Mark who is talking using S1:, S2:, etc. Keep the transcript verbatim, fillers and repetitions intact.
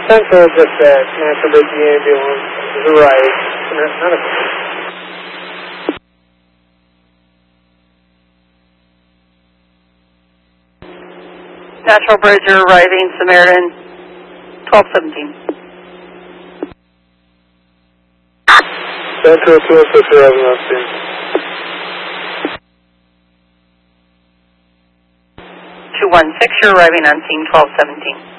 S1: Central dispatch, National Bridge ambulance is arrived.
S2: Natural Bridge, you're arriving, Samaritan, twelve seventeen.
S1: Central two one six, arriving on scene.
S2: two one six, you're arriving on scene, twelve seventeen.